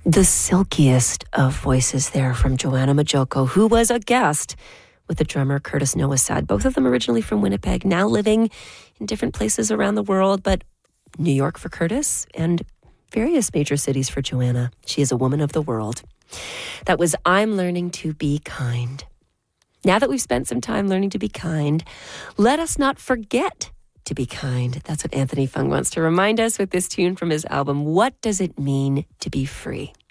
The silkiest of voices there from Joanna Majoko, who was a guest with the drummer Curtis Noah-Sad. Both of them originally from Winnipeg, now living in different places around the world, but New York for Curtis and various major cities for Joanna. She is a woman of the world. That was I'm Learning to Be Kind. Now that we've spent some time learning to be kind, let us not forget to be kind. That's what Anthony Fung wants to remind us with this tune from his album, What Does It Mean to Be Free?